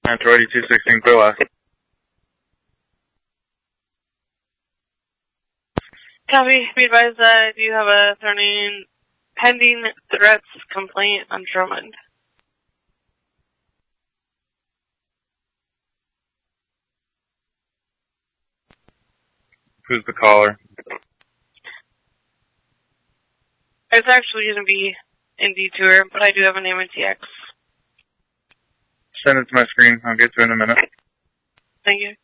Authority 216, clear last. Copy. Be advised that you have a pending threats complaint on Drummond. Who's the caller? It's actually going to be in Detour, but I do have a name in TX. Send it to my screen. I'll get to it in a minute. Thank you.